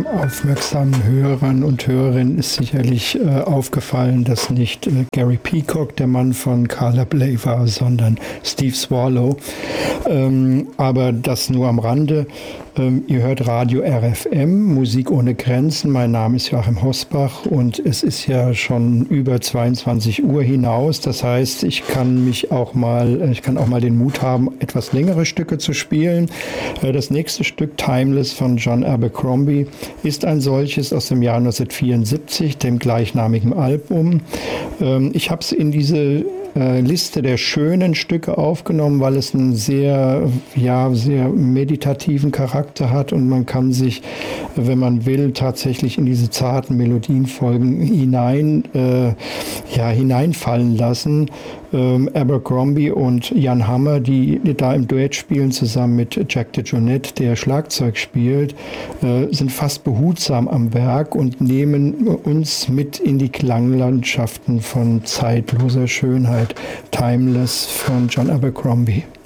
Aufmerksamen Hörern und Hörerinnen ist sicherlich aufgefallen, dass nicht Gary Peacock der Mann von Carla Bley war, sondern Steve Swallow. Aber das nur am Rande. Ihr hört Radio RFM, Musik ohne Grenzen. Mein Name ist Joachim Hosbach und es ist ja schon über 22 Uhr hinaus. Das heißt, ich kann auch mal den Mut haben, etwas längere Stücke zu spielen. Das nächste Stück, Timeless von John Abercrombie, ist ein solches aus dem Jahr 1974, dem gleichnamigen Album. Ich habe es in diese Liste der schönen Stücke aufgenommen, weil es einen sehr meditativen Charakter hat und man kann sich, wenn man will, tatsächlich in diese zarten Melodienfolgen hineinfallen lassen. Abercrombie und Jan Hammer, die da im Duett spielen, zusammen mit Jack DeJohnette, der Schlagzeug spielt, sind fast behutsam am Werk und nehmen uns mit in die Klanglandschaften von zeitloser Schönheit. Timeless von John Abercrombie.